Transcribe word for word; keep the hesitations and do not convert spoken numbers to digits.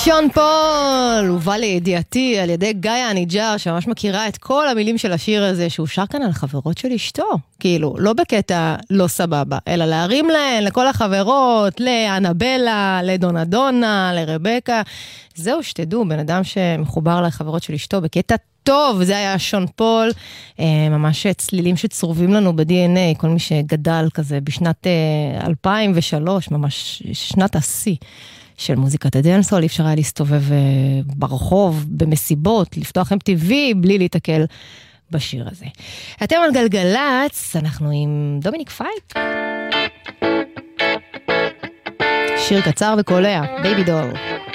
שון פול הובא לידיעתי על ידי גאיה הניג'ר, שממש מכירה את כל המילים של השיר הזה, שהוא שר כאן על חברות של אשתו, כאילו, לא בקטע לא סבבה, אלא להרים להן, לכל החברות, לאנבלה, לדונדונה, לרבקה, זהו שתדעו, בן אדם שמחובר לחברות של אשתו בקטע טוב, זה היה שון פול, ממש צלילים שצרובים לנו ב-די אן איי, כל מי שגדל כזה בשנת אלפיים ושלוש, ממש שנת השיא של מוזיקת הדנסול, אי אפשר היה להסתובב ברחוב, במסיבות, לפתוח אם טי וי, בלי להתקל בשיר הזה. אתם על גלגלץ, אנחנו עם דומיניק פייק. שיר קצר וקולע, בייבי דול.